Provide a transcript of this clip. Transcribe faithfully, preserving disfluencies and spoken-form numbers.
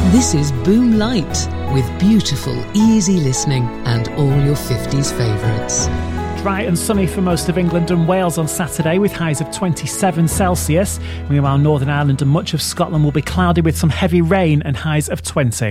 This is Boom Light, with beautiful, easy listening and all your fifties favourites. Dry and sunny for most of England and Wales on Saturday, with highs of twenty-seven Celsius. Meanwhile, Northern Ireland and much of Scotland will be cloudy with some heavy rain and highs of twenty.